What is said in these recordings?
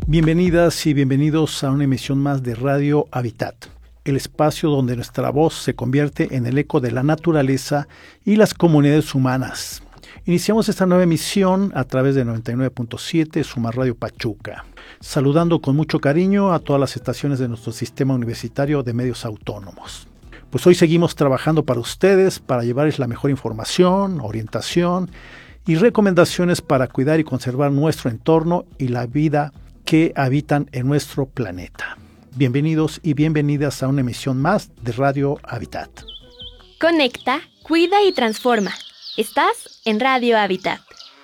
Bienvenidas y bienvenidos a una emisión más de Radio Habitat, el espacio donde nuestra voz se convierte en el eco de la naturaleza y las comunidades humanas. Iniciamos esta nueva emisión a través de 99.7 Suma Radio Pachuca, saludando con mucho cariño a todas las estaciones de nuestro sistema universitario de medios autónomos. Pues hoy seguimos trabajando para ustedes, para llevarles la mejor información, orientación y recomendaciones para cuidar y conservar nuestro entorno y la vida que habitan en nuestro planeta. Bienvenidos y bienvenidas a una emisión más de Radio Habitat. Conecta, cuida y transforma. Estás en Radio Habitat.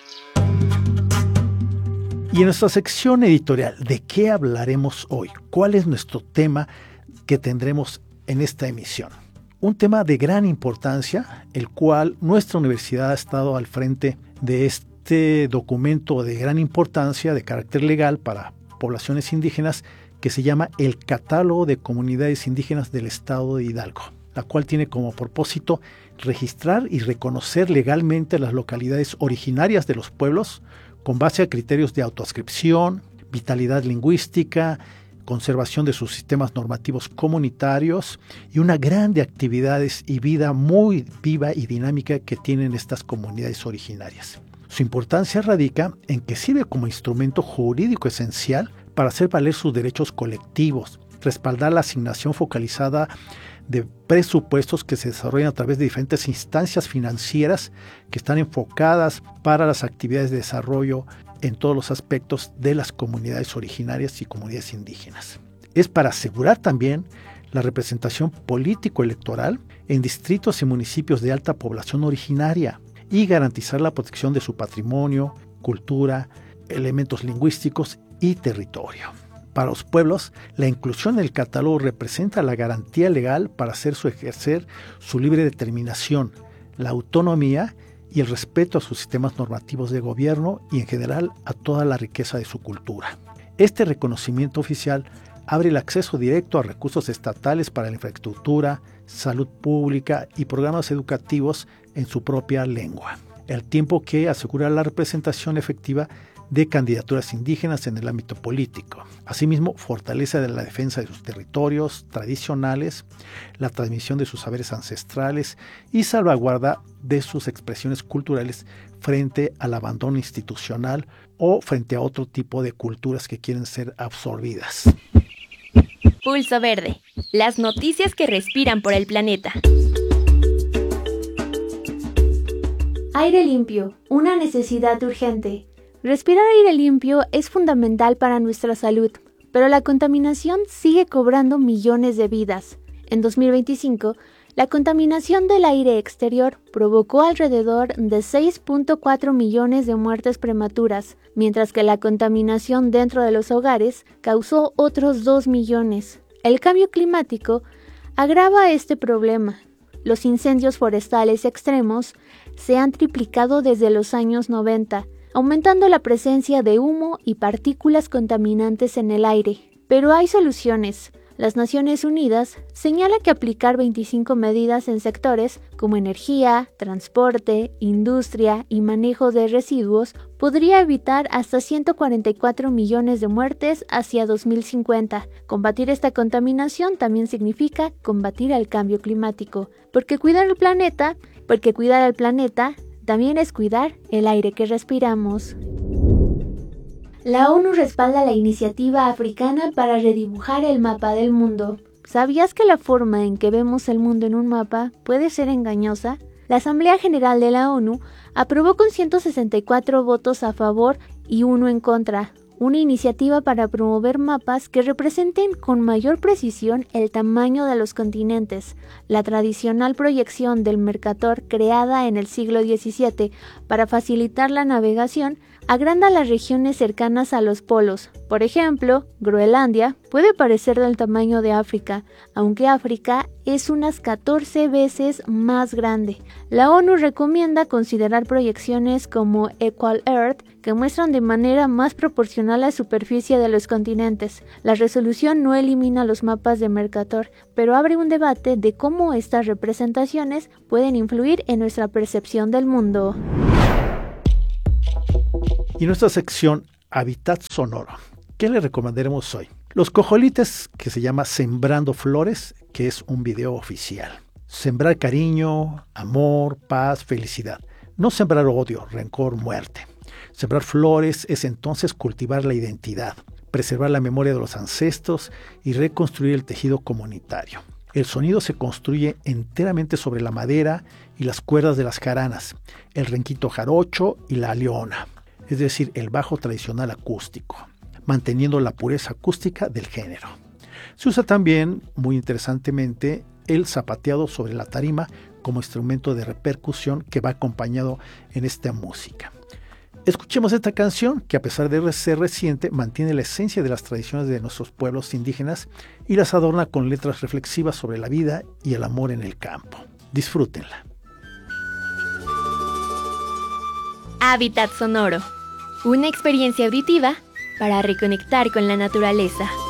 Y en nuestra sección editorial, ¿de qué hablaremos hoy? ¿Cuál es nuestro tema que tendremos en esta emisión? Un tema de gran importancia, el cual nuestra universidad ha estado al frente de este documento de gran importancia, de carácter legal para poblaciones indígenas, que se llama el Catálogo de Comunidades Indígenas del Estado de Hidalgo, la cual tiene como propósito registrar y reconocer legalmente las localidades originarias de los pueblos con base a criterios de autoadscripción, vitalidad lingüística, conservación de sus sistemas normativos comunitarios y una gran de actividades y vida muy viva y dinámica que tienen estas comunidades originarias. Su importancia radica en que sirve como instrumento jurídico esencial para hacer valer sus derechos colectivos, respaldar la asignación focalizada de presupuestos que se desarrollan a través de diferentes instancias financieras que están enfocadas para las actividades de desarrollo en todos los aspectos de las comunidades originarias y comunidades indígenas. Es para asegurar también la representación político-electoral en distritos y municipios de alta población originaria y garantizar la protección de su patrimonio, cultura, elementos lingüísticos y territorio. Para los pueblos, la inclusión en el catálogo representa la garantía legal para ejercer su libre determinación, la autonomía y el respeto a sus sistemas normativos de gobierno y en general a toda la riqueza de su cultura. Este reconocimiento oficial abre el acceso directo a recursos estatales para la infraestructura, salud pública y programas educativos en su propia lengua, al tiempo que asegura la representación efectiva de candidaturas indígenas en el ámbito político. Asimismo, fortalece la defensa de sus territorios tradicionales, la transmisión de sus saberes ancestrales y salvaguarda de sus expresiones culturales frente al abandono institucional o frente a otro tipo de culturas que quieren ser absorbidas. Pulso Verde, las noticias que respiran por el planeta. Aire limpio, una necesidad urgente. Respirar aire limpio es fundamental para nuestra salud, pero la contaminación sigue cobrando millones de vidas. En 2025, la contaminación del aire exterior provocó alrededor de 6.4 millones de muertes prematuras, mientras que la contaminación dentro de los hogares causó otros 2 millones. El cambio climático agrava este problema. Los incendios forestales extremos se han triplicado desde los años 90, aumentando la presencia de humo y partículas contaminantes en el aire. Pero hay soluciones. Las Naciones Unidas señala que aplicar 25 medidas en sectores como energía, transporte, industria y manejo de residuos podría evitar hasta 144 millones de muertes hacia 2050. Combatir esta contaminación también significa combatir el cambio climático, porque cuidar al planeta también es cuidar el aire que respiramos. La ONU respalda la iniciativa africana para redibujar el mapa del mundo. ¿Sabías que la forma en que vemos el mundo en un mapa puede ser engañosa? La Asamblea General de la ONU aprobó con 164 votos a favor y 1 en contra una iniciativa para promover mapas que representen con mayor precisión el tamaño de los continentes. La tradicional proyección del Mercator, creada en el siglo XVII para facilitar la navegación, agranda las regiones cercanas a los polos. Por ejemplo, Groenlandia puede parecer del tamaño de África, aunque África es unas 14 veces más grande. La ONU recomienda considerar proyecciones como Equal Earth, que muestran de manera más proporcional la superficie de los continentes. La resolución no elimina los mapas de Mercator, pero abre un debate de cómo estas representaciones pueden influir en nuestra percepción del mundo. Y nuestra sección Hábitat Sonoro ¿Qué le recomendaremos hoy? Los Cojolites, que se llama Sembrando Flores, que es un video oficial. Sembrar cariño, amor, paz, felicidad. No sembrar odio, rencor, muerte. Sembrar flores es entonces cultivar la identidad, preservar la memoria de los ancestros y reconstruir el tejido comunitario. El sonido se construye enteramente sobre la madera y las cuerdas de las jaranas, el renquito jarocho y la leona, es decir, el bajo tradicional acústico, manteniendo la pureza acústica del género. Se usa también, muy interesantemente, el zapateado sobre la tarima como instrumento de repercusión que va acompañado en esta música. Escuchemos esta canción que, a pesar de ser reciente, mantiene la esencia de las tradiciones de nuestros pueblos indígenas y las adorna con letras reflexivas sobre la vida y el amor en el campo. Disfrútenla. Hábitat sonoro. Una experiencia auditiva para reconectar con la naturaleza.